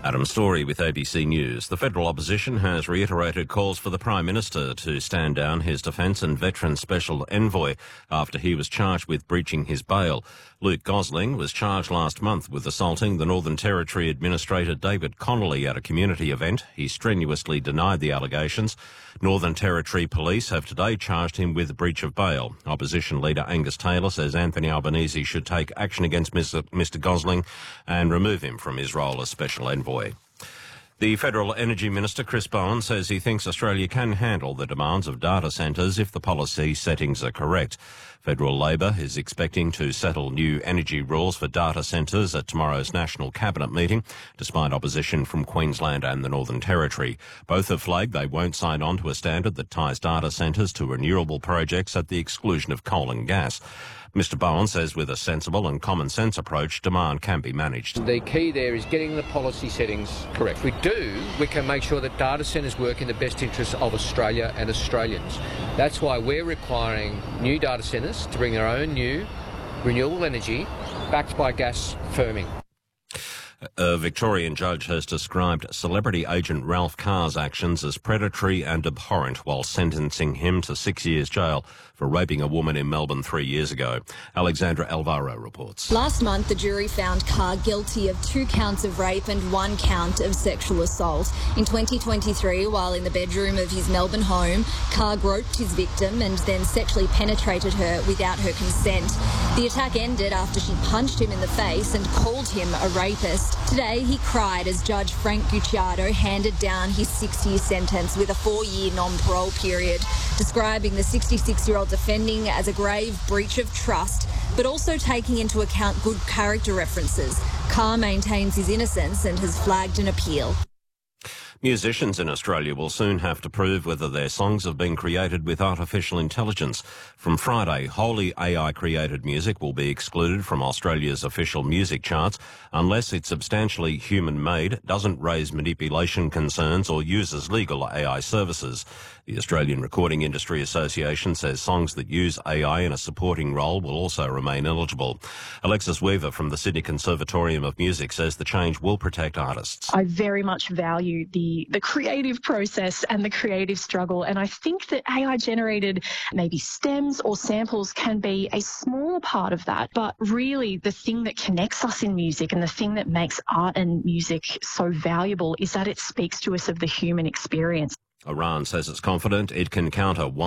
Adam Story with ABC News. The federal opposition has reiterated calls for the Prime Minister to stand down his Defence and Veteran Special Envoy after he was charged with breaching his bail. Luke Gosling was charged last month with assaulting the Northern Territory Administrator David Connolly at a community event. He strenuously denied the allegations. Northern Territory Police have today charged him with breach of bail. Opposition leader Angus Taylor says Anthony Albanese should take action against Mr Gosling and remove him from his role as Special Envoy. The Federal Energy Minister, Chris Bowen, says he thinks Australia can handle the demands of data centres if the policy settings are correct. Federal Labor is expecting to settle new energy rules for data centres at tomorrow's National Cabinet meeting, despite opposition from Queensland and the Northern Territory. Both have flagged they won't sign on to a standard that ties data centres to renewable projects at the exclusion of coal and gas. Mr Bowen says with a sensible and common sense approach, demand can be managed. The key there is getting the policy settings correct. If we do, we can make sure that data centres work in the best interests of Australia and Australians. That's why we're requiring new data centres to bring their own new renewable energy backed by gas firming. A Victorian judge has described celebrity agent Ralph Carr's actions as predatory and abhorrent while sentencing him to 6 years jail for raping a woman in Melbourne 3 years ago. Alexandra Alvaro reports. Last month, the jury found Carr guilty of 2 counts of rape and 1 count of sexual assault. In 2023, while in the bedroom of his Melbourne home, Carr groped his victim and then sexually penetrated her without her consent. The attack ended after she punched him in the face and called him a rapist. Today, he cried as Judge Frank Gucciardo handed down his 6-year sentence with a 4-year non-parole period, describing the 66-year-old defending as a grave breach of trust, but also taking into account good character references. Carr maintains his innocence and has flagged an appeal. Musicians in Australia will soon have to prove whether their songs have been created with artificial intelligence. From Friday, wholly AI-created music will be excluded from Australia's official music charts unless it's substantially human-made, doesn't raise manipulation concerns or uses legal AI services. The Australian Recording Industry Association says songs that use AI in a supporting role will also remain eligible. Alexis Weaver from the Sydney Conservatorium of Music says the change will protect artists. I very much value the creative process and the creative struggle, and I think that AI-generated maybe stems or samples can be a small part of that, but really the thing that connects us in music and the thing that makes art and music so valuable is that it speaks to us of the human experience. Iran says it's confident it can counter